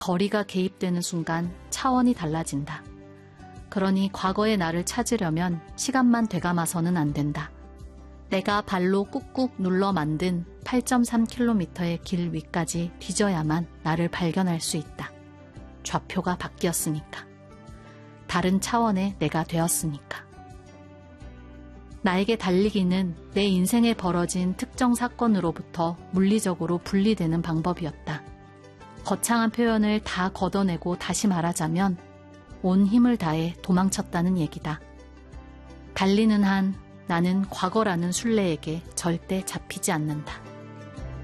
거리가 개입되는 순간 차원이 달라진다. 그러니 과거의 나를 찾으려면 시간만 되감아서는 안 된다. 내가 발로 꾹꾹 눌러 만든 8.3km의 길 위까지 뒤져야만 나를 발견할 수 있다. 좌표가 바뀌었으니까. 다른 차원의 내가 되었으니까. 나에게 달리기는 내 인생에 벌어진 특정 사건으로부터 물리적으로 분리되는 방법이었다. 거창한 표현을 다 걷어내고 다시 말하자면 온 힘을 다해 도망쳤다는 얘기다. 달리는 한 나는 과거라는 술래에게 절대 잡히지 않는다.